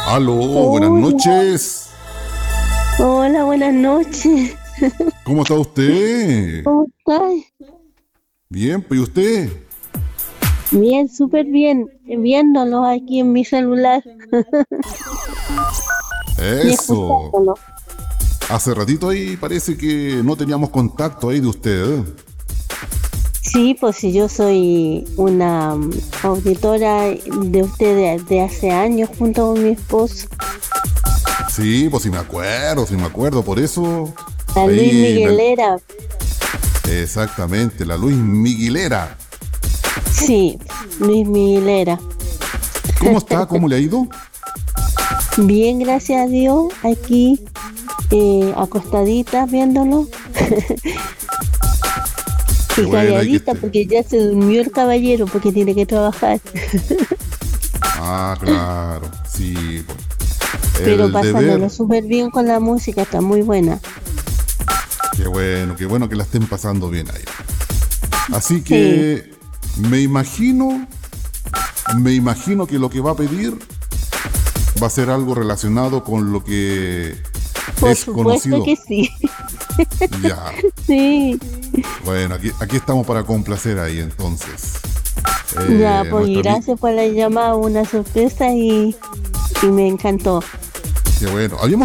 Aló, buenas Hola, noches. hola, buenas noches. ¿Cómo está usted? ¿Cómo estás? Bien, pues ¿y usted? Bien, súper bien. Viéndolo aquí en mi celular y Eso. escuchándolo. Hace ratito ahí parece que no teníamos contacto ahí de usted. Sí, pues si yo soy una auditora de ustedes de hace años junto con mi esposo, Sí, pues sí me acuerdo. Por eso, la Luis ahí Miguelera. exactamente, la Luis Miguilera. Sí, Luis Miguelera. ¿Cómo está? ¿Cómo le ha ido? Bien, gracias a Dios, aquí acostadita viéndolo Qué y bueno, hay que calladita esté. porque ya se durmió el caballero porque tiene que trabajar. Ah, claro, sí, pues. Pero El pasándolo deber. súper bien con la música, está muy buena. Qué bueno que la estén pasando bien ahí. Así Sí, que me imagino, me imagino que lo que va a pedir va a ser algo relacionado con lo que por es supuesto conocido. que sí. Ya, Sí, bueno, aquí estamos para complacer ahí entonces. ya, pues y Nuestra amiga, gracias por la llamada, una sorpresa y me encantó. qué bueno. Habíamos